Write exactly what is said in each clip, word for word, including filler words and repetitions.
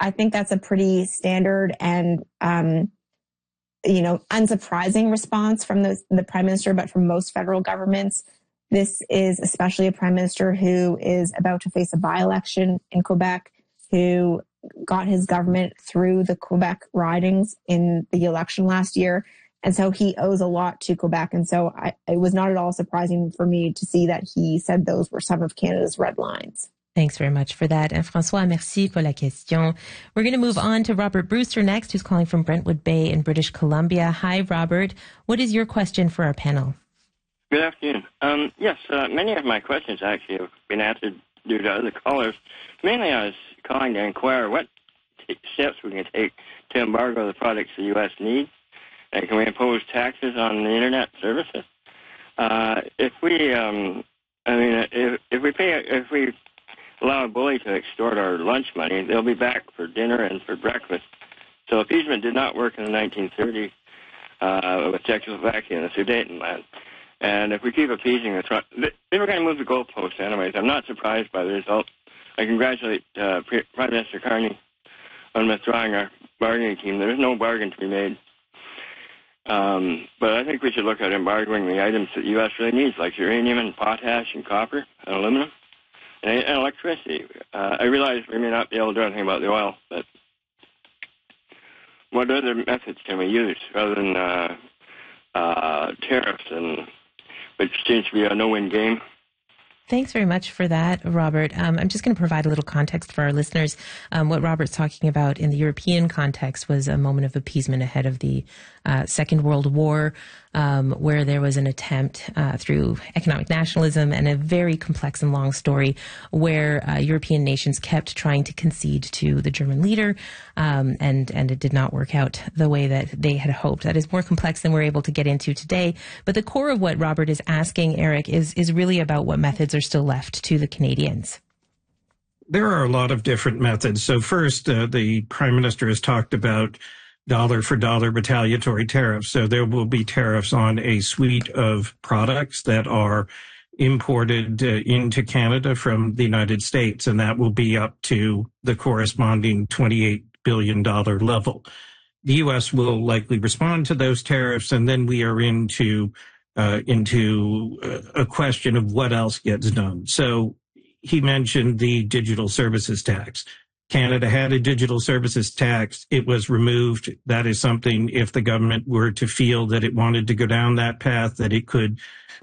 I think that's a pretty standard and, um, you know, unsurprising response from the, the prime minister, but from most federal governments. This is especially a prime minister who is about to face a by-election in Quebec, who got his government through the Quebec ridings in the election last year. And so he owes a lot to Quebec. And so I, it was not at all surprising for me to see that he said those were some of Canada's red lines. Thanks very much for that. And François, merci pour la question. We're going to move on to Robert Brewster next, who's calling from Brentwood Bay in British Columbia. Hi, Robert. What is your question for our panel? Good afternoon. Um, yes, uh, many of my questions actually have been answered due to other callers. Mainly I was calling to inquire what t- steps we can take to embargo the products the U S needs. And can we impose taxes on the Internet services? Uh, if we, um, I mean, if, if we pay, if we allow a bully to extort our lunch money, they'll be back for dinner and for breakfast. So appeasement did not work in the nineteen thirties uh, with Czechoslovakia and the Sudetenland. And if we keep appeasing the front, they were going to move the goalposts anyways. I'm not surprised by the result. I congratulate uh, Prime Minister Carney on withdrawing our bargaining team. There's no bargain to be made. Um, but I think we should look at embargoing the items that the U S really needs, like uranium and potash and copper and aluminum. And, and electricity. Uh, I realize we may not be able to do anything about the oil, but what other methods can we use other than uh, uh, tariffs, and which seems to be a no-win game? Thanks very much for that, Robert. Um, I'm just going to provide a little context for our listeners. Um, what Robert's talking about in the European context was a moment of appeasement ahead of the uh, Second World War, um, where there was an attempt uh, through economic nationalism and a very complex and long story where uh, European nations kept trying to concede to the German leader, um, and, and it did not work out the way that they had hoped. That is more complex than we're able to get into today. But the core of what Robert is asking, Eric, is, is really about what methods are still left to the Canadians. There are a lot of different methods. So first, uh, the Prime Minister has talked about dollar for dollar retaliatory tariffs. So there will be tariffs on a suite of products that are imported uh, into Canada from the United States, and that will be up to the corresponding twenty-eight billion dollars level. The U S will likely respond to those tariffs, and then we are into Uh, into a question of what else gets done. So he mentioned the digital services tax. Canada had a digital services tax. It was removed. That is something, if the government were to feel that it wanted to go down that path, that it could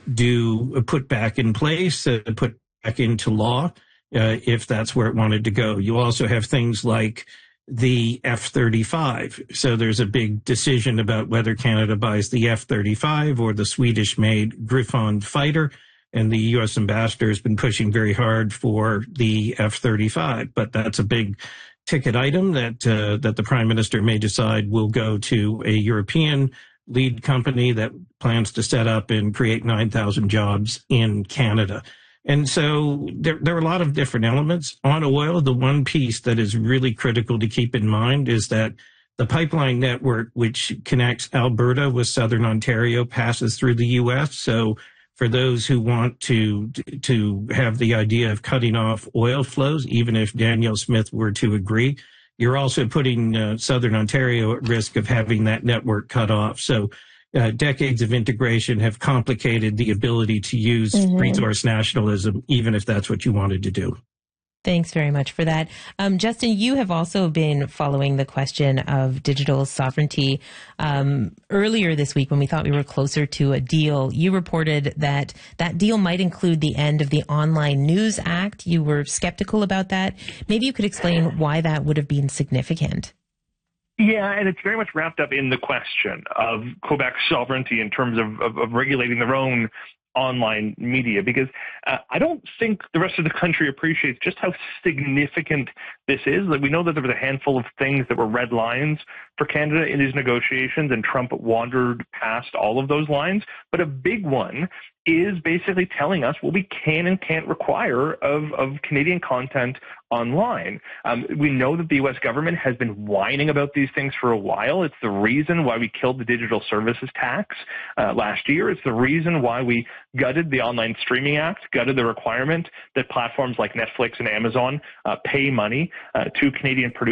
do, put back in place, uh, put back into law, uh, if that's where it wanted to go. You also have things like the F thirty-five. So there's a big decision about whether Canada buys the F thirty-five or the Swedish-made Griffon fighter. And the U S ambassador has been pushing very hard for the F thirty-five. But that's a big ticket item that uh, that the Prime Minister may decide will go to a European lead company that plans to set up and create nine thousand jobs in Canada. And so there, there are a lot of different elements. On oil, the one piece that is really critical to keep in mind is that the pipeline network, which connects Alberta with southern Ontario, passes through the U S. So for those who want to to have the idea of cutting off oil flows, even if Danielle Smith were to agree, you're also putting uh, southern Ontario at risk of having that network cut off. So Uh, decades of integration have complicated the ability to use mm-hmm. resource nationalism, even if that's what you wanted to do. Thanks very much for that. Um, Justin, you have also been following the question of digital sovereignty. Um, earlier this week, when we thought we were closer to a deal, you reported that that deal might include the end of the Online News Act. You were skeptical about that. Maybe you could explain why that would have been significant. Yeah, and it's very much wrapped up in the question of Quebec's sovereignty in terms of, of, of regulating their own online media, because uh, I don't think the rest of the country appreciates just how significant this is. Like, we know that there was a handful of things that were red lines for Canada in these negotiations, and Trump wandered past all of those lines. But a big one is basically telling us what we can and can't require of, of Canadian content online. Um, we know that the U S government has been whining about these things for a while. It's the reason why we killed the digital services tax uh, last year. It's the reason why we gutted the Online Streaming Act, gutted the requirement that platforms like Netflix and Amazon uh, pay money uh, to Canadian producers